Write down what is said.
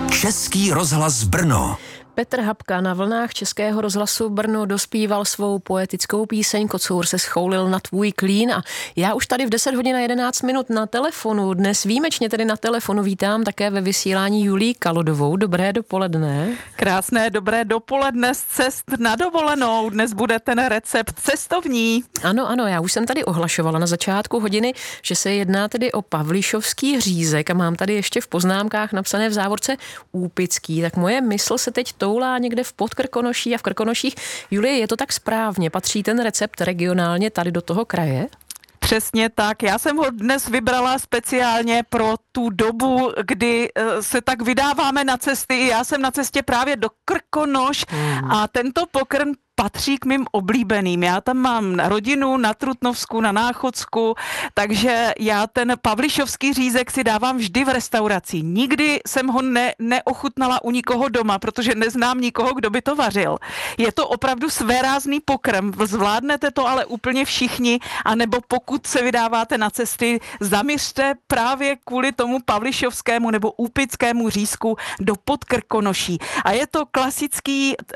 Český rozhlas Brno. Petr Habka na vlnách Českého rozhlasu Brno dospíval svou poetickou píseň Kocour se schoulil na tvůj klín a já už tady v 10 hodin a 11 minut na telefonu, dnes výjimečně tedy na telefonu vítám také ve vysílání Julii Kalodovou. Dobré dopoledne. Krásné dobré dopoledne z cest na dovolenou. Dnes bude ten recept cestovní. Ano, já už jsem tady ohlašovala na začátku hodiny, že se jedná tedy o pavlišovský řízek a mám tady ještě v poznámkách napsané v závorce úpický, tak moje mysl se teď toulá někde v Podkrkonoší a v Krkonoších. Julie, je to tak správně? Patří ten recept regionálně tady do toho kraje? Přesně tak. Já jsem ho dnes vybrala speciálně pro tu dobu, kdy se tak vydáváme na cesty. Já jsem na cestě právě do Krkonoš a tento pokrm patří k mým oblíbeným. Já tam mám rodinu na Trutnovsku, na Náchodsku, takže já ten pavlišovský řízek si dávám vždy v restauraci. Nikdy jsem ho neochutnala u nikoho doma, protože neznám nikoho, kdo by to vařil. Je to opravdu svérázný pokrm. Zvládnete to ale úplně všichni, anebo pokud se vydáváte na cesty, zaměřte právě kvůli tomu pavlišovskému nebo úpickému řízku do Podkrkonoší. A je to klasický